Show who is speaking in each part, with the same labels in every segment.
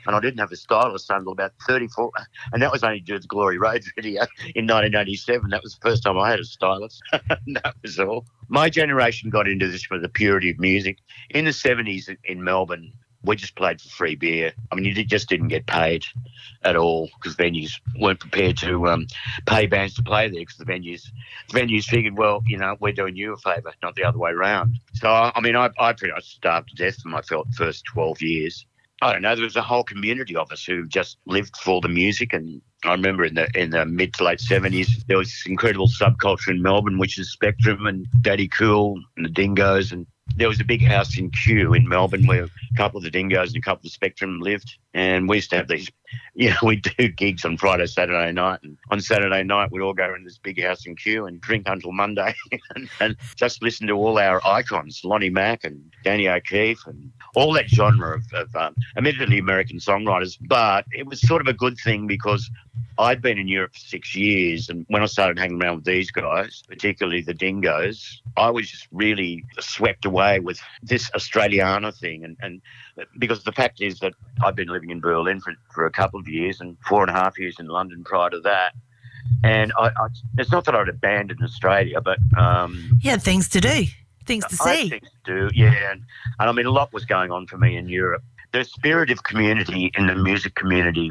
Speaker 1: and I didn't have a stylist until about 34, and that was only due to the Glory Road video in 1987. That was the first time I had a stylist. That was all. My generation got into this for the purity of music. In the 70s in Melbourne, we just played for free beer. I mean, you just didn't get paid at all because venues weren't prepared to pay bands to play there because the venues figured, well, you know, we're doing you a favour, not the other way around. So, I mean, I pretty much starved to death for my first 12 years. I don't know, there was a whole community of us who just lived for the music, and I remember in the mid to late 70s, there was this incredible subculture in Melbourne, which is Spectrum and Daddy Cool and the Dingoes, and there was a big house in Kew in Melbourne where a couple of the Dingoes and a couple of Spectrum lived, and we used to have these, you know, we'd do gigs on Friday, Saturday night, and on Saturday night we'd all go in this big house in Kew and drink until Monday and just listen to all our icons, Lonnie Mack and Danny O'Keefe and all that genre of admittedly American songwriters, but it was sort of a good thing because I'd been in Europe for 6 years, and when I started hanging around with these guys, particularly the Dingoes, I was just really swept away with this Australiana thing. And because the fact is that I've been living in Berlin for a couple of years and 4.5 years in London prior to that. And it's not that I'd abandoned Australia, but...
Speaker 2: you had things to do, things to see.
Speaker 1: I had things to do, yeah. And I mean, a lot was going on for me in Europe. The spirit of community in the music community,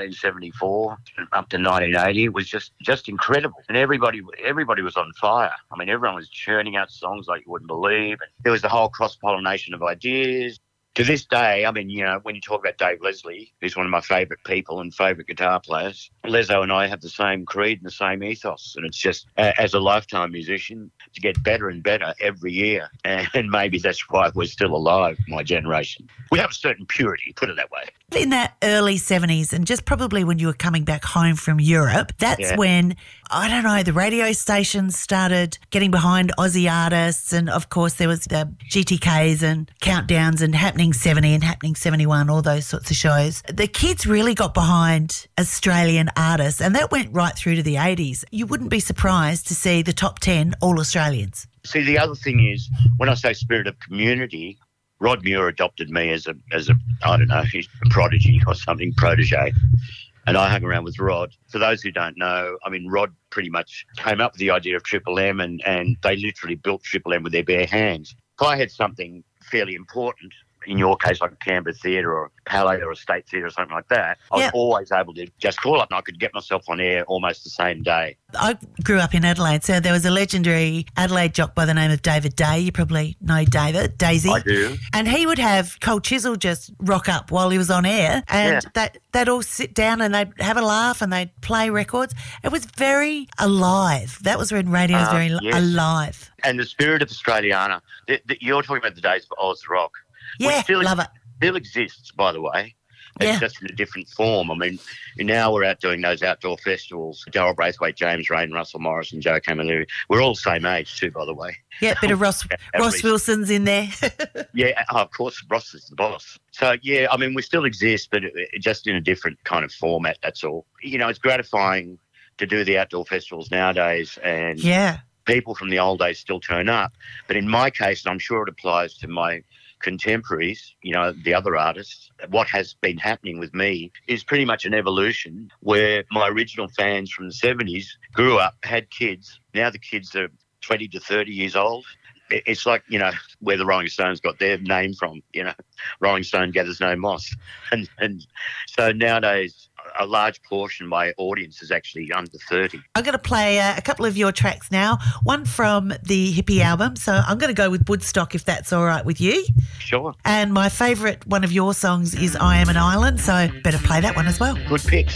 Speaker 1: 1974 up to 1980, was just incredible. And everybody was on fire. I mean, everyone was churning out songs like you wouldn't believe. There was the whole cross-pollination of ideas. To this day, I mean, you know, when you talk about Dave Leslie, who's one of my favourite people and favourite guitar players, Lezo and I have the same creed and the same ethos. And it's just, as a lifetime musician, to get better and better every year. And maybe that's why we're still alive, my generation. We have a certain purity, put it that way.
Speaker 2: In that early 70s, and just probably when you were coming back home from Europe, that's when, I don't know, the radio stations started getting behind Aussie artists, and of course there was the GTKs and Countdowns and Happening 70 and Happening 71, all those sorts of shows. The kids really got behind Australian artists, and that went right through to the 80s. You wouldn't be surprised to see the top 10 all Australians.
Speaker 1: See, the other thing is, when I say spirit of community, Rod Muir adopted me as a I don't know, he's a prodigy or something, protege. And I hung around with Rod. For those who don't know, I mean, Rod pretty much came up with the idea of Triple M, and they literally built Triple M with their bare hands. If I had something fairly important, in your case like a Canberra Theatre or a Palais or a State Theatre or something like that, I was always able to just call up and I could get myself on air almost the same day.
Speaker 2: I grew up in Adelaide, so there was a legendary Adelaide jock by the name of David Day. You probably know David, Daisy.
Speaker 1: I do.
Speaker 2: And he would have Cold Chisel just rock up while he was on air, and they'd all sit down and they'd have a laugh and they'd play records. It was very alive. That was when radio was very alive.
Speaker 1: And the spirit of Australiana, you're talking about the days of Oz Rock.
Speaker 2: Yeah, love it.
Speaker 1: Still exists, by the way. It's just in a different form. I mean, now we're out doing those outdoor festivals. Darryl Braithwaite, James Rain, Russell Morris and Joe Camilleri. We're all the same age too, by the way.
Speaker 2: Yeah, bit of Ross Wilson's in there.
Speaker 1: Yeah, of course, Ross is the boss. So, yeah, I mean, we still exist, but just in a different kind of format, that's all. You know, it's gratifying to do the outdoor festivals nowadays, and people from the old days still turn up. But in my case, and I'm sure it applies to my contemporaries, you know, the other artists, what has been happening with me is pretty much an evolution where my original fans from the 70s grew up, had kids. Now the kids are 20 to 30 years old. It's like, you know, where the Rolling Stones got their name from, you know, Rolling Stone gathers no moss. And so nowadays, a large portion of my audience is actually under 30.
Speaker 2: I'm going to play a couple of your tracks now, one from the Hippie album. So I'm going to go with Woodstock, if that's all right with you.
Speaker 1: Sure.
Speaker 2: And my favourite one of your songs is I Am an Island, so better play that one as well.
Speaker 1: Good picks.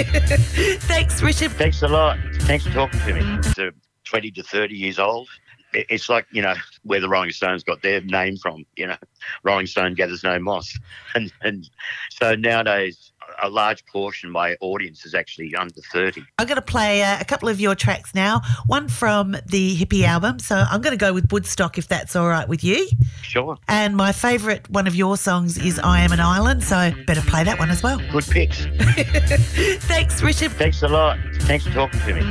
Speaker 2: Thanks, Richard.
Speaker 1: Thanks a lot. Thanks for talking to me. So 20 to 30 years old. It's like, you know, where the Rolling Stones got their name from, you know, Rolling Stone gathers no moss. And so nowadays, a large portion of my audience is actually under 30.
Speaker 2: I'm going to play a couple of your tracks now, one from the Hippie album. So I'm going to go with Woodstock, if that's all right with you.
Speaker 1: Sure.
Speaker 2: And my favourite one of your songs is I Am an Island, so better play that one as well.
Speaker 1: Good picks.
Speaker 2: Thanks, Richard.
Speaker 1: Thanks a lot. Thanks for talking to me.